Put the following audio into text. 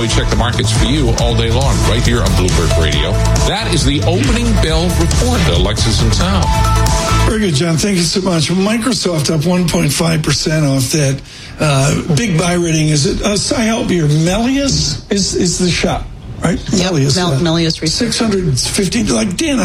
we check the markets for you all day long, right here on Bloomberg Radio. That is the opening bell report, Alexis and Tom. Very good, John. Thank you so much. Microsoft up 1.5% off that big buy rating. Is it Sci-Help or Melius is the shop, right? Yep, Melius. Melius Research. 650, like Dan,